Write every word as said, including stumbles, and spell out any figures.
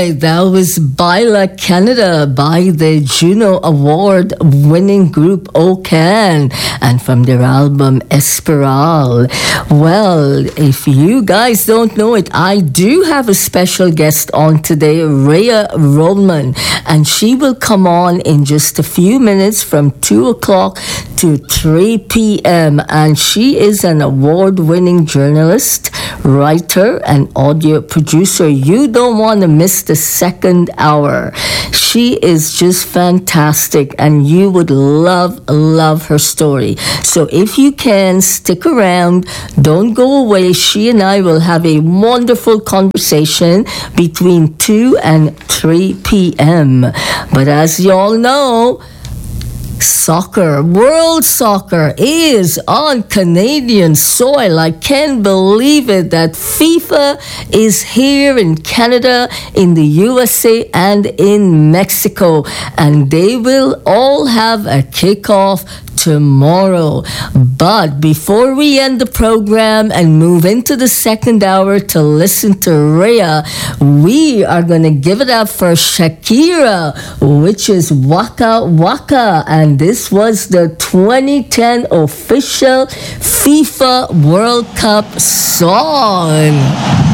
right, that was Baila Canada by the Juno Award winning group Okan, and from their album Esperal. Well, if you guys don't know it, I do have a special guest on today, Rhea Rollman, and she will come on in just a few minutes from two o'clock to three p.m. and she is an award-winning journalist, writer, and audio producer. You don't want to miss the second hour. She is just fantastic, and you would love, love her story. So if you can, stick around. Don't go away. She and I will have a wonderful conversation between two and three p.m. But as you all know, soccer, world soccer is on Canadian soil. I can't believe it that FIFA is here in Canada, in the U S A, and in Mexico. And they will all have a kickoff tomorrow. But before we end the program and move into the second hour to listen to Rhea, we are going to give it up for Shakira, which is Waka Waka. And this was the twenty ten official FIFA World Cup song.